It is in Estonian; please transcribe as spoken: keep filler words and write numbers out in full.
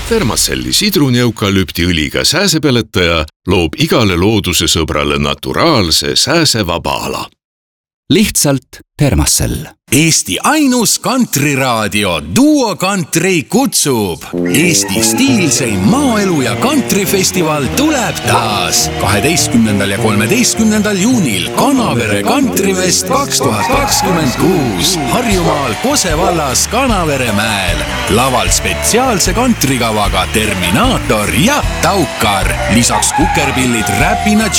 Thermacelli sidruneukalüptiõliga sääsepeletaja loob igale looduse sõbrale naturaalse sääsevaba ala. Lihtsalt Thermacell. Eesti ainus kantriraadio Duo Country kutsub. Eesti stiilseim maaelu ja kantrifestival tuleb taas. kaheteistkümnendal ja kolmeteistkümnendal juunil Kanavere Kantrifest kaks tuhat kakskümmend kuus. Harjumaal Kose vallas Kanavere mäel. Laval spetsiaalse kantrikavaga Terminaator ja Taukar. Lisaks kukerpillid Räpina